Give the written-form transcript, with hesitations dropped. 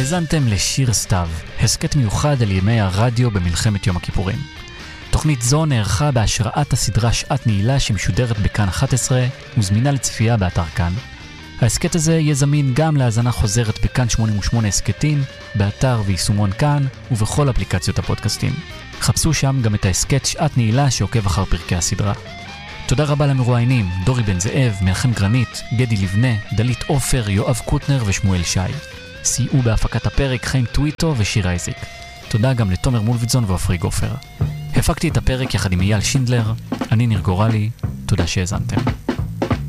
האזנתם לשיר סתיו, הסקט מיוחד על ימי הרדיו במלחמת יום הכיפורים. תוכנית זו נערכה בהשראת הסדרה שעת נעילה שמשודרת בכאן 11 וזמינה לצפייה באתר כאן. ההסקט הזה יהיה זמין גם להאזנה חוזרת בכאן 88 הסקטים, באתר ויישומון כאן ובכל אפליקציות הפודקאסטים. חפשו שם גם את ההסקט שעת נעילה שעוקב אחר פרקי הסדרה. תודה רבה למרואיינים, דורי בן זאב, מנחם גרנית, גדי לבנה, דלית אופר, יואב קוטנר ושמואל שי. סייעו בהפקת הפרק חיים טוויטו ושיר אייזיק. תודה גם לתומר מולביטזון ואופרי גופר. הפקתי את הפרק יחד עם אייל שינדלר, אני ניר גורלי, תודה שהאזנתם.